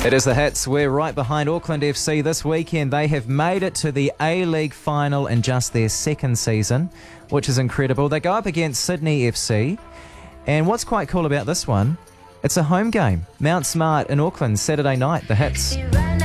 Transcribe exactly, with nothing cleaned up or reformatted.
It is the Hits. We're right behind Auckland F C this weekend. They have made it to the A-League final in just their second season, which is incredible. They go up against Sydney F C, and what's quite cool about this one, it's a home game. Mount Smart in Auckland, Saturday night, the Hits.